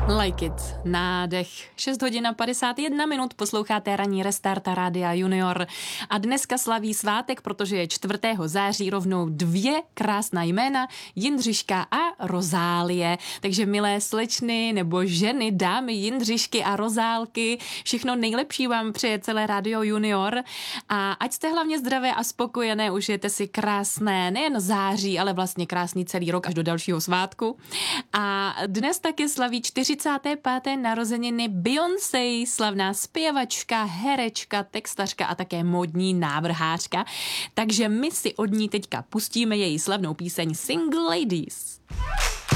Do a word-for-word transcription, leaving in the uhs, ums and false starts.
Like it, nádech. šest hodin a padesát jedna minut, posloucháte ranní restart Rádia Junior. A dneska slaví svátek, protože je čtvrtého září rovnou dvě krásná jména, Jindřiška a Rozálie. Takže milé slečny nebo ženy, dámy Jindřišky a Rozálky, všechno nejlepší vám přeje celé Rádio Junior. A ať jste hlavně zdravé a spokojené, užijete si krásné nejen září, ale vlastně krásný celý rok až do dalšího svátku. A dnes taky slaví čtyřicáté páté narozeniny Beyoncé, slavná zpěvačka, herečka, textařka a také módní návrhářka. Takže my si od ní teďka pustíme její slavnou píseň Single Ladies.